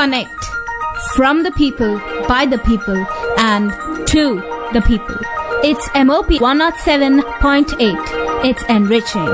connect from the people, by the people, and to the people. It's MOP 107.8. It's enriching.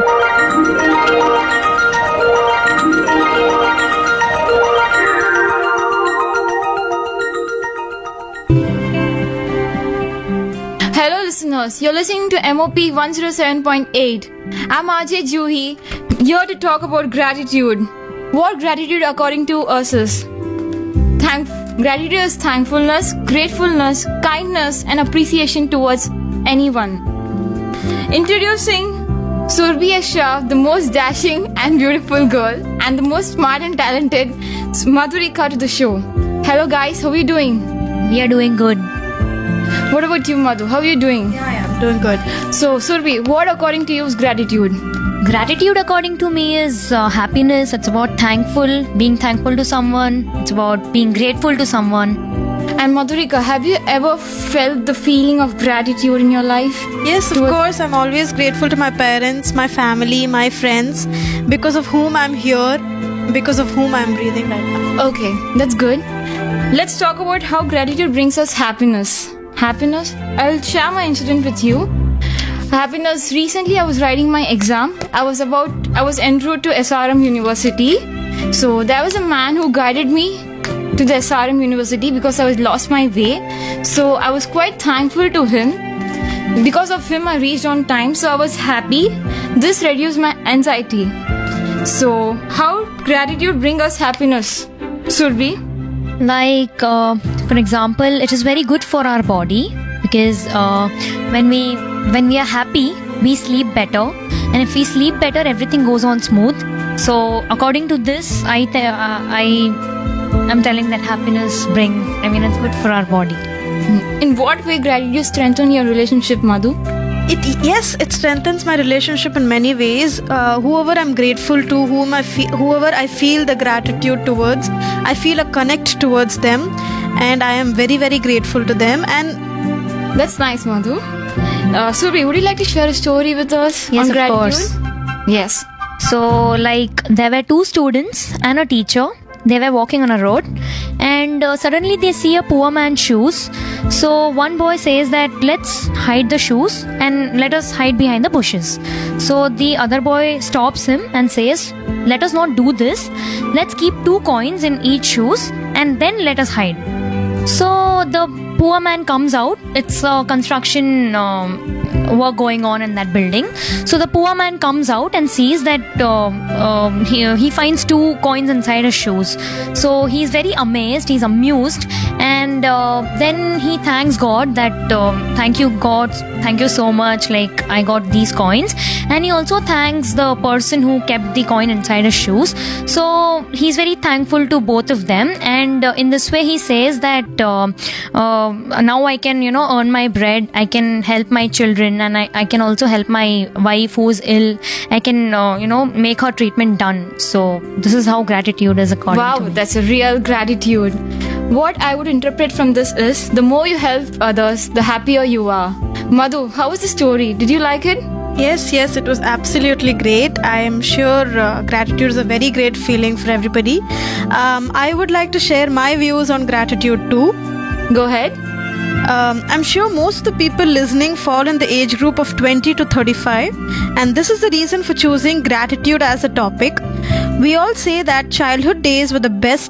Hello listeners, you're listening to MOP 107.8. I'm RJ Juhi, here to talk about gratitude. What gratitude according to us is? Gratitude is thankfulness, gratefulness, kindness and appreciation towards anyone. Introducing Surbhi Shah, the most dashing and beautiful girl and the most smart and talented Madhurika to the show. Hello guys, how are you doing? We are doing good. What about you, Madhu? How are you doing? Yeah, I'm doing good. So, Surbhi, what according to you is gratitude? Gratitude, according to me, is happiness. It's about being thankful to someone. It's about being grateful to someone. And Madhurika, have you ever felt the feeling of gratitude in your life? Yes, of course. I'm always grateful to my parents, my family, my friends, because of whom I'm here, because of whom I'm breathing right now. Okay, that's good. Let's talk about how gratitude brings us happiness. Happiness? I'll share my incident with you. Happiness. Recently, I was writing my exam. I was en route to SRM University. So there was a man who guided me to the SRM University because I was lost my way. So I was quite thankful to him. Because of him, I reached on time. So I was happy. This reduced my anxiety. So how gratitude brings us happiness, Surbhi? Like, for example, it is very good for our body because when we are happy, we sleep better, and if we sleep better, everything goes on smooth. So, according to this, I'm telling that happiness it's good for our body. In what way gratitude strengthens your relationship, Madhu? It strengthens my relationship in many ways. Whoever I'm grateful to, whoever I feel the gratitude towards, I feel a connect towards them, and I am very, very grateful to them. And that's nice, Madhu. Surbhi, would you like to share a story with us on gratitude? Of course. Yes. So, like, there were two students and a teacher. They were walking on a road, and suddenly they see a poor man's shoes. So one boy says that let's hide the shoes and let us hide behind the bushes. So the other boy stops him and says, let us not do this. Let's keep 2 coins in each shoes and then let us hide. So the poor man comes out. It's a construction work going on in that building. So the poor man comes out and sees that he finds 2 coins inside his shoes. So he's very amazed, he's amused, and then he thanks God that thank you God, thank you so much, like I got these coins. And he also thanks the person who kept the coin inside his shoes. So he's very thankful to both of them, and in this way he says that now I can earn my bread, I can help my children, and I can also help my wife who's ill. I can make her treatment done. So this is how gratitude is according to me. Wow, that's a real gratitude. What I would interpret from this is the more you help others, the happier you are. Madhu, how was the story? Did you like it? Yes, it was absolutely great. I am sure gratitude is a very great feeling for everybody. I would like to share my views on gratitude too. Go ahead. I'm sure most of the people listening fall in the age group of 20 to 35, and this is the reason for choosing gratitude as a topic. We all say that childhood days were the best